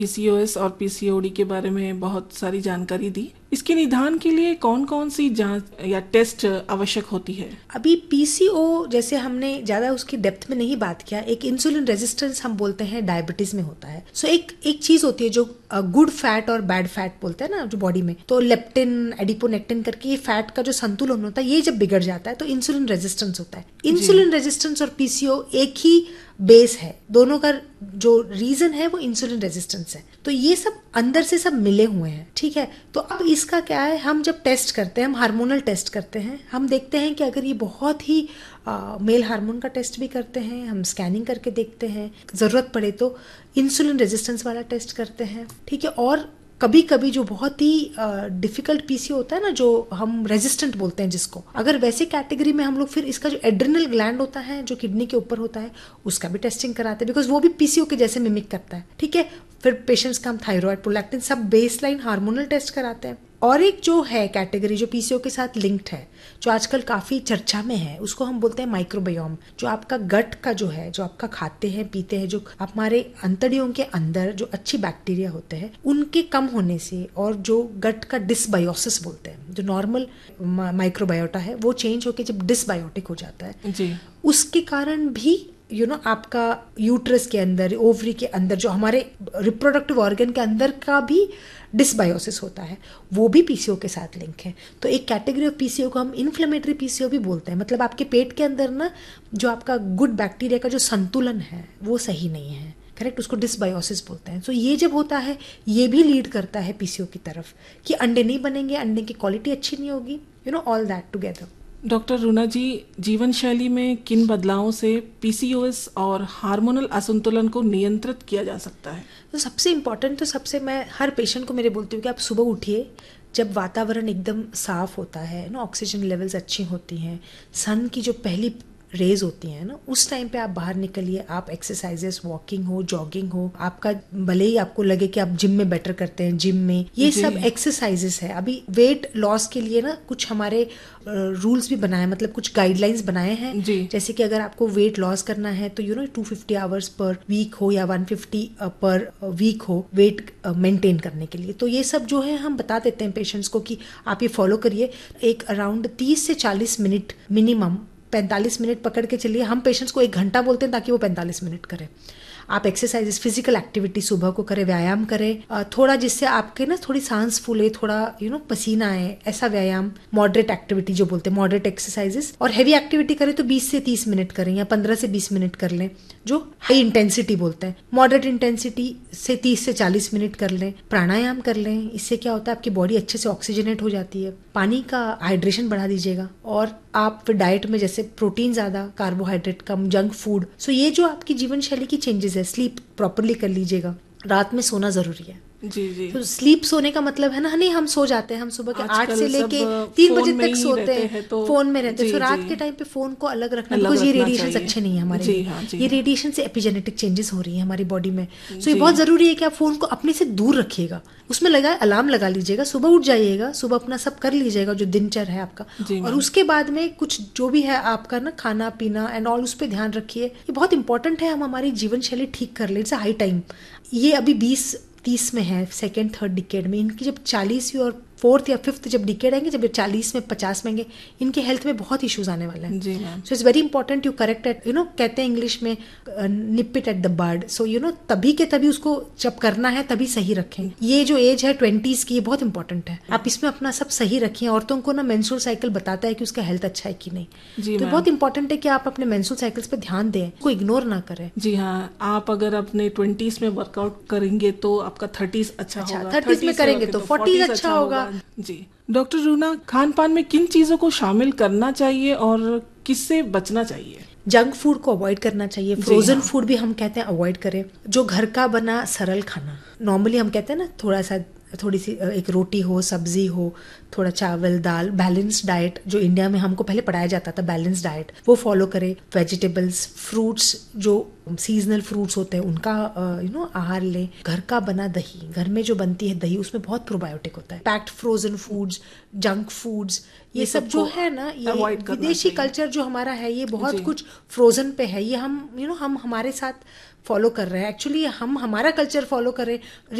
PCOS और PCOD के बारे में बहुत सारी जानकारी दी। इसके निदान के लिए कौन कौन सी जांच या टेस्ट आवश्यक होती है? अभी पीसीओ जैसे हमने ज्यादा उसकी डेप्थ में नहीं बात किया, एक इंसुलिन रेजिस्टेंस हम बोलते हैं डायबिटीज में होता है। सो एक चीज होती है जो गुड फैट और बैड फैट बोलते हैं ना जो बॉडी में, तो लेप्टिन एडिपोनेक्टिन करके ये फैट का जो संतुलन होता है ये जब बिगड़ जाता है तो इंसुलिन रेजिस्टेंस होता है। इंसुलिन रेजिस्टेंस और पीसीओ एक ही बेस है, दोनों का जो रीजन है वो इंसुलिन रेजिस्टेंस है। तो ये सब अंदर से सब मिले हुए हैं, ठीक है। तो अब इसका क्या है, हम जब टेस्ट करते हैं, हम हार्मोनल टेस्ट करते हैं, हम देखते हैं कि अगर ये बहुत ही मेल हार्मोन का टेस्ट भी करते हैं, हम स्कैनिंग करके देखते हैं, जरूरत पड़े तो इंसुलिन रेजिस्टेंस वाला टेस्ट करते हैं, ठीक है। और कभी कभी जो बहुत ही डिफिकल्ट पीसी होता है ना, जो हम रेजिस्टेंट बोलते हैं जिसको, अगर वैसे कैटेगरी में हम लोग फिर इसका जो एड्रिनल ग्लैंड होता है जो किडनी के ऊपर होता है उसका भी टेस्टिंग कराते हैं, बिकॉज वो भी पीसीओ के जैसे मिमिक करता है, ठीक है। फिर पेशेंट्स का हम थायराइड, प्रोलैक्टिन, सब बेसलाइन हार्मोनल टेस्ट कराते हैं। और एक जो है कैटेगरी जो पीसीओ के साथ लिंक्ड है, जो आजकल काफी चर्चा में है, उसको हम बोलते हैं माइक्रोबायोम। जो आपका गट का जो है, जो आपका खाते हैं पीते हैं, जो हमारे अंतड़ियों के अंदर जो अच्छी बैक्टीरिया होते हैं उनके कम होने से, और जो गट का डिसबायोसिस बोलते हैं, जो नॉर्मल माइक्रोबायोटा है वो चेंज होकर जब डिसबायोटिक हो जाता है जी, उसके कारण भी आपका यूट्रस के अंदर, ओवरी के अंदर, जो हमारे रिप्रोडक्टिव ऑर्गन के अंदर का भी डिसबायोसिस होता है, वो भी पीसीओ के साथ लिंक है। तो एक कैटेगरी ऑफ पीसीओ को हम इन्फ्लेमेटरी पीसीओ भी बोलते हैं। मतलब आपके पेट के अंदर ना जो आपका गुड बैक्टीरिया का जो संतुलन है वो सही नहीं है, करेक्ट, उसको डिसबायोसिस बोलते हैं। सो ये जब होता है ये भी लीड करता है पीसीओ की तरफ कि अंडे नहीं बनेंगे, अंडे की क्वालिटी अच्छी नहीं होगी, ऑल दैट टुगेदर। डॉक्टर रूना जी, जीवन शैली में किन बदलावों से पीसीओएस और हार्मोनल असंतुलन को नियंत्रित किया जा सकता है? तो सबसे इम्पॉर्टेंट, तो सबसे मैं हर पेशेंट को मेरे बोलती हूँ कि आप सुबह उठिए, जब वातावरण एकदम साफ होता है ना, ऑक्सीजन लेवल्स अच्छी होती हैं, सन की जो पहली रेज होती हैं ना, उस टाइम पे आप बाहर निकलिए, आप एक्सरसाइजेस, वॉकिंग हो, जॉगिंग हो, आपका भले ही आपको लगे कि आप जिम में बेटर करते हैं, जिम में ये सब एक्सरसाइजेस है। अभी वेट लॉस के लिए ना कुछ हमारे रूल्स भी बनाए, मतलब कुछ गाइडलाइंस बनाए हैं, जैसे कि अगर आपको वेट लॉस करना है तो 250 आवर्स पर वीक हो या 150 पर वीक हो वेट मेंटेन करने के लिए। तो ये सब जो है हम बता देते हैं पेशेंट्स को कि आप ये फॉलो करिए। एक अराउंड 30 से 40 मिनट मिनिमम, 45 मिनट पकड़ के चलिए। हम पेशेंट्स को 1 घंटा बोलते हैं ताकि वो 45 मिनट करें। आप एक्सरसाइजेस, फिजिकल एक्टिविटी सुबह को करें, व्यायाम करें, थोड़ा जिससे आपके ना थोड़ी सांस फूले, थोड़ा पसीना आए, ऐसा व्यायाम, मॉडरेट एक्टिविटी जो बोलते हैं, मॉडरेट एक्सरसाइजेस। और हैवी एक्टिविटी करें तो 20 से 30 मिनट करें या 15 से 20 मिनट कर लें, जो हाई इंटेंसिटी बोलते हैं। मॉडरेट इंटेंसिटी से 30 से 40 मिनट कर लें। प्राणायाम कर लें, इससे क्या होता है आपकी बॉडी अच्छे से ऑक्सीजनेट हो जाती है। पानी का हाइड्रेशन बढ़ा दीजिएगा। और आप फिर डाइट में जैसे प्रोटीन ज्यादा, कार्बोहाइड्रेट कम, जंक फूड। सो ये जो आपकी जीवन शैली की चेंजेस है, स्लीप प्रॉपरली कर लीजिएगा। रात में सोना जरूरी है। जी। तो स्लीप सोने का मतलब है ना, नहीं हम सो जाते हैं, हम सुबह के 8 से लेके 3 बजे तक सोते हैं, फोन में रहते हैं। तो रात के टाइम पे फोन को अलग रखना, बिकॉज ये रेडिएशन अच्छे नहीं है हमारे लिए। ये रेडिएशन से एपिजेनेटिक चेंजेस हो रही है हमारी बॉडी में। सो ये बहुत जरूरी है कि आप फोन को अपने से दूर रखिएगा। उसमें लगा अलार्म लगा लीजिएगा, सुबह उठ जाइएगा, सुबह अपना सब कर लीजिएगा जो दिनचर्या है आपका। और उसके बाद में कुछ जो भी है आपका ना, खाना पीना एंड ऑल, उस पर ध्यान रखिए। ये बहुत इंपॉर्टेंट है, हम हमारी जीवन शैली ठीक कर ले। It's high time. ये अभी 20-30 में है, 2nd-3rd डिकेड में। इनकी जब 40वीं और 4th या 5th जब डिकेड आएंगे, जब 40 में 50 में आएंगे, इनके हेल्थ में बहुत इश्यूज आने वाले हैं। So it's very important you correct eight, कहते हैं इंग्लिश में निप इट एट द बर्ड। सो तभी के तभी उसको जब करना है तभी सही रखें। ये जो एज है 20s की, ये बहुत इंपॉर्टेंट है। आप इसमें अपना सब सही रखें। औरतों को ना मेंस्ट्रुअल साइकिल बताता है कि उसका हेल्थ अच्छा है कि नहीं। तो बहुत इंपॉर्टेंट है कि आप अपने मेंस्ट्रुअल साइकिल्स पे ध्यान दें, उसको इग्नोर ना करें। जी हाँ, आप अगर अपने 20s में वर्कआउट करेंगे तो आपका 30s अच्छा होगा, 30s में करेंगे तो 40s अच्छा होगा। जी डॉक्टर रूना, खान पान में किन चीजों को शामिल करना चाहिए और किससे बचना चाहिए? जंक फूड को अवॉइड करना चाहिए। फ्रोजन फूड भी हम कहते हैं अवॉइड करें। जो घर का बना सरल खाना, नॉर्मली हम कहते हैं ना, थोड़ा सा थोड़ी सी एक रोटी हो, सब्जी हो, थोड़ा चावल दाल, बैलेंस डाइट जो इंडिया में हमको पहले पढ़ाया जाता था, बैलेंस डाइट वो फॉलो करें। वेजिटेबल्स, फ्रूट्स, जो सीजनल फ्रूट्स होते हैं उनका आहार लें। घर का बना दही, घर में जो बनती है दही, उसमें बहुत प्रोबायोटिक होता है। Packed frozen foods, junk foods, ये सब जो है ना, ये विदेशी कल्चर जो हमारा है, ये बहुत कुछ फ्रोजन पे है। ये हम हम हमारे साथ फॉलो कर रहे हैं। एक्चुअली हम हमारा कल्चर फॉलो कर रहे हैं।